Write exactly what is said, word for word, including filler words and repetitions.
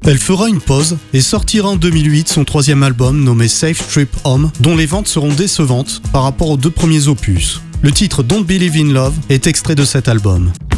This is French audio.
Elle fera une pause et sortira en deux mille huit son troisième album nommé Safe Trip Home, dont les ventes seront décevantes par rapport aux deux premiers opus. Le titre Don't Believe in Love est extrait de cet album.